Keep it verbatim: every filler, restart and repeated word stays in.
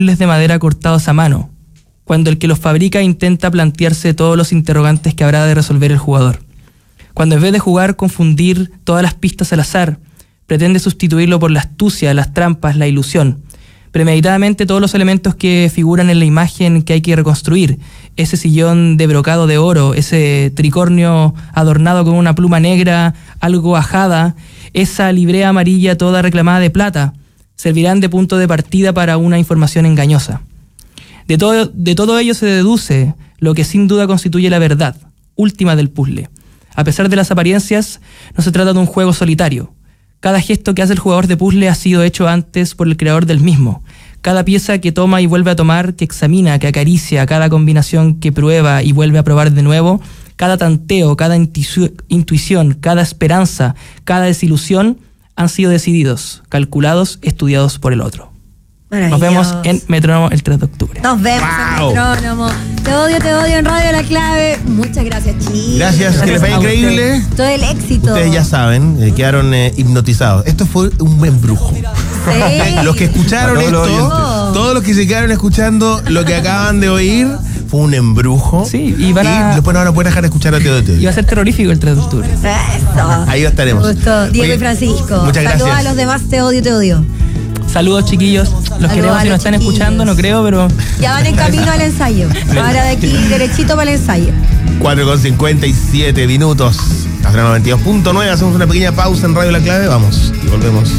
de madera cortados a mano, cuando el que los fabrica intenta plantearse todos los interrogantes que habrá de resolver el jugador. Cuando en vez de jugar confundir todas las pistas al azar, pretende sustituirlo por la astucia, las trampas, la ilusión. Premeditadamente todos los elementos que figuran en la imagen que hay que reconstruir, ese sillón de brocado de oro, ese tricornio adornado con una pluma negra algo ajada, esa librea amarilla toda reclamada de plata, servirán de punto de partida para una información engañosa. De todo, de todo ello se deduce lo que sin duda constituye la verdad última del puzzle. A pesar de las apariencias, no se trata de un juego solitario. Cada gesto que hace el jugador de puzzle ha sido hecho antes por el creador del mismo. Cada pieza que toma y vuelve a tomar, que examina, que acaricia, cada combinación que prueba y vuelve a probar de nuevo, cada tanteo, cada intuicio, intuición, cada esperanza, cada desilusión, han sido decididos, calculados, estudiados por el otro. Nos vemos en Metrónomo el tres de octubre. Nos vemos wow. en Metrónomo. Te odio, te odio en Radio La Clave. Muchas gracias, chicos. Gracias, gracias, que les vaya increíble. Todo el éxito. Ustedes ya saben, eh, quedaron eh, hipnotizados. Esto fue un embrujo. Sí. Los que escucharon todos esto, los todos los que se quedaron escuchando lo que acaban de oír, fue un embrujo. Sí, y, van a... y después no van a poder dejar de escuchar a Te Odio, Te Odio. Y va a ser terrorífico el tres de octubre. Eso. Ahí estaremos. Justo. Diego Oye, y Francisco. Muchas gracias. Saludos a los demás, Te Odio, Te Odio. Saludos, chiquillos. Los Saludos queremos si nos están chiquillos. escuchando, no creo, pero... Ya van en camino al ensayo. Ahora de aquí, derechito para el ensayo. cuatro con cincuenta y siete minutos. Hasta el noventa y dos punto nueve. Hacemos una pequeña pausa en Radio La Clave. Vamos y volvemos.